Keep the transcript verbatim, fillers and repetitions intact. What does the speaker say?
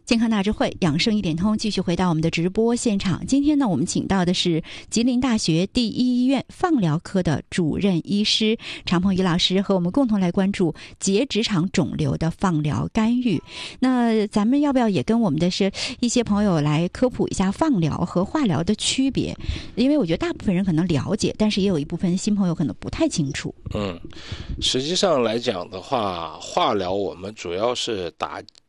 健康大智慧，养生一点通，继续回到我们的直播现场。今天呢，我们请到的是吉林大学第一医院放疗科的主任医师常鹏宇老师，和我们共同来关注结直肠肿瘤的放疗干预。那咱们要不要也跟我们的是一些朋友来科普一下放疗和化疗的区别？因为我觉得大部分人可能了解，但是也有一部分新朋友可能不太清楚。 嗯，实际上来讲的话，化疗我们主要是打